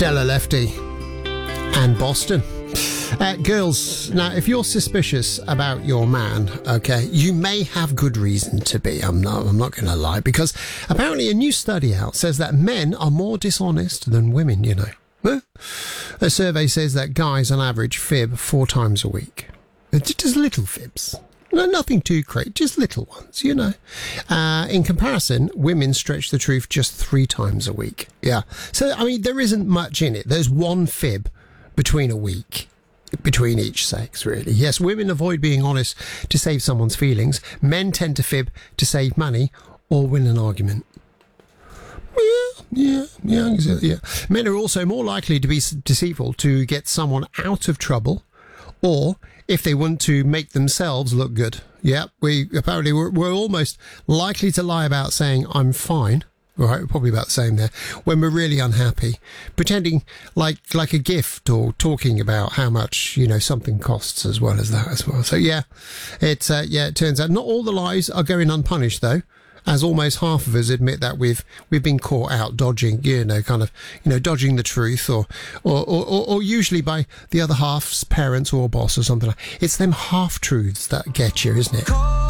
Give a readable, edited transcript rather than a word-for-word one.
Della Lefty and Boston. Girls, now, if you're suspicious about your man, okay, you may have good reason to be. I'm not going to lie, because apparently a new study out says that men are more dishonest than women, you know. A survey says that guys on average fib 4 times a week. Just little fibs. No, nothing too great, just little ones, you know. In comparison, women stretch the truth just 3 times a week. Yeah. So, I mean, there isn't much in it. There's one fib between a week, between each sex, really. Yes, women avoid being honest to save someone's feelings. Men tend to fib to save money or win an argument. Yeah. Men are also more likely to be deceitful to get someone out of trouble, or if they want to make themselves look good. Yeah, we're almost likely to lie about saying I'm fine. Right, probably about the same there. When we're really unhappy, pretending like a gift, or talking about how much, you know, something costs as well as that as well. So yeah, it turns out not all the lies are going unpunished though, as almost half of us admit that we've been caught out dodging, you know, dodging the truth, or usually by the other half's parents or boss or something like. It's them half truths that get you, isn't it?